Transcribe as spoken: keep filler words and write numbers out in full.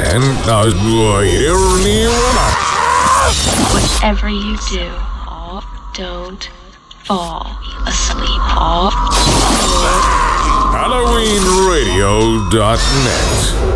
Ken, whatever you do, don't fall asleep. Halloween Radio dot net